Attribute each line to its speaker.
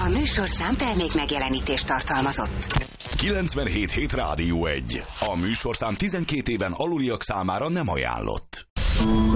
Speaker 1: A műsorszám termék megjelenítést tartalmazott.
Speaker 2: 97.7 Rádió 1. A műsorszám 12 éven aluliak számára nem ajánlott.